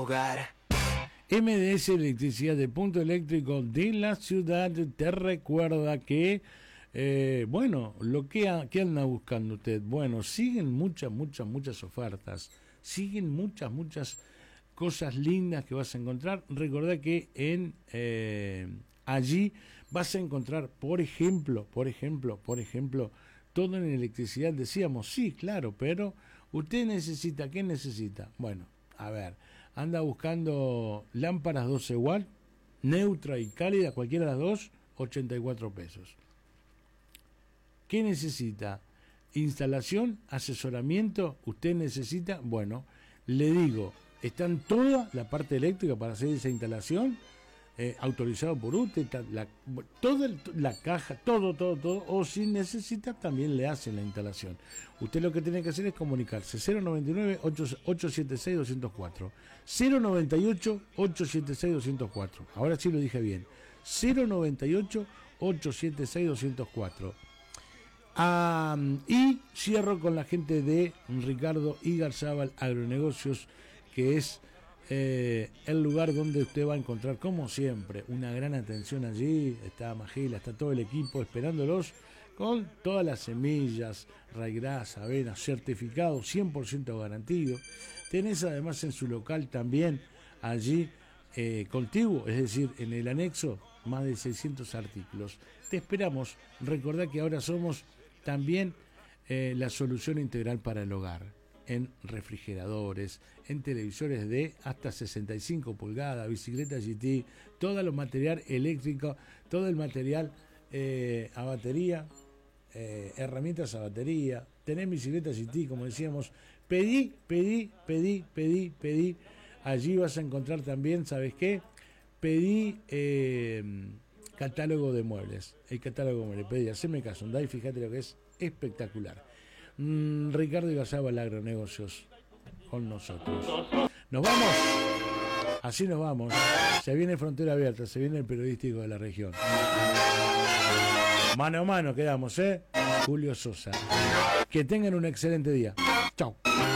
hogar. MDS Electricidad de Punto Eléctrico de la Ciudad te recuerda que, ¿qué anda buscando usted? Bueno, siguen muchas ofertas, siguen muchas cosas lindas que vas a encontrar. Recordá que allí vas a encontrar, por ejemplo, todo en electricidad. Decíamos, sí, claro, pero usted necesita, ¿qué necesita? Bueno, a ver, anda buscando lámparas 12 watts, neutra y cálida, cualquiera de las dos, 84 pesos. ¿Qué necesita? Instalación, asesoramiento, usted necesita, bueno, le digo, están toda la parte eléctrica para hacer esa instalación, autorizado por usted, toda la caja, todo, o si necesita también le hacen la instalación. Usted lo que tiene que hacer es comunicarse 099-876-204, 098-876-204, ahora sí lo dije bien, 098-876-204. Y cierro con la gente de Ricardo Igarzábal Agronegocios, que es el lugar donde usted va a encontrar, como siempre, una gran atención allí. Está Magela, está todo el equipo esperándolos con todas las semillas, raigras, avena, certificado 100% garantido. Tenés además en su local también allí contiguo, es decir, en el anexo, más de 600 artículos. Te esperamos. Recordá que ahora somos también la solución integral para el hogar, en refrigeradores, en televisores de hasta 65 pulgadas, bicicletas GT, todo el material eléctrico, todo el material a batería, herramientas a batería. Tenés bicicletas GT, como decíamos, pedí. Allí vas a encontrar también, ¿sabes qué? Pedí catálogo de muebles. El catálogo de muebles, pedí, haceme caso, andá y fíjate lo que es espectacular. Ricardo Igarzábal Agronegocios con nosotros. Nos vamos, así nos vamos. Se viene Frontera Abierta, se viene el periodístico de la región. Mano a mano quedamos, Julio Sosa. Que tengan un excelente día. Chau.